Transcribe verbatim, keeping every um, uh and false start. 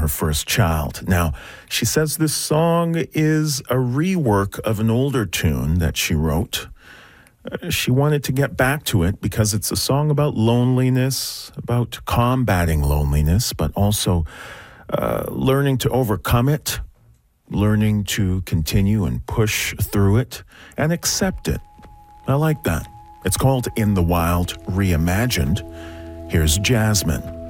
her first child. Now, she says this song is a rework of an older tune that she wrote. Uh, she wanted to get back to it because it's a song about loneliness, about combating loneliness, but also uh, learning to overcome it, learning to continue and push through it and accept it. I like that. It's called In the Wild Reimagined. Here's Jasmine.